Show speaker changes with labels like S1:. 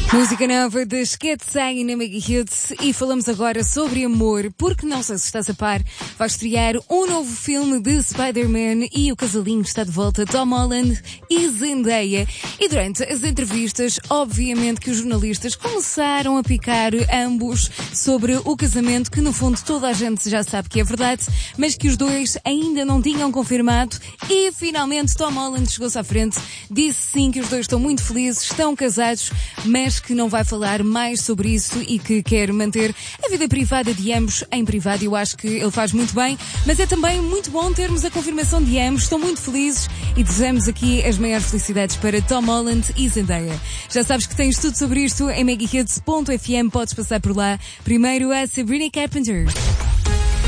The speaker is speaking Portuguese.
S1: Música nova da Sketsai na Mega Hits e falamos agora sobre amor, porque não sei se estás a par, vai estrear um novo filme de Spider-Man e o casalinho está de volta, Tom Holland e Zendaya. E durante as entrevistas, obviamente que os jornalistas começaram a picar ambos sobre o casamento, que no fundo toda a gente já sabe que é verdade, mas que os dois ainda não tinham confirmado e finalmente Tom Holland chegou-se à frente, disse sim que os dois estão muito felizes, estão casados, mas que não vai falar mais sobre isso e que quer manter a vida privada de ambos em privado. Eu acho que ele faz muito bem, mas é também muito bom termos a confirmação de ambos. Estão muito felizes e desejamos aqui as maiores felicidades para Tom Holland e Zendaya. Já sabes que tens tudo sobre isto em megahits.fm, podes passar por lá. Primeiro a Sabrina Carpenter.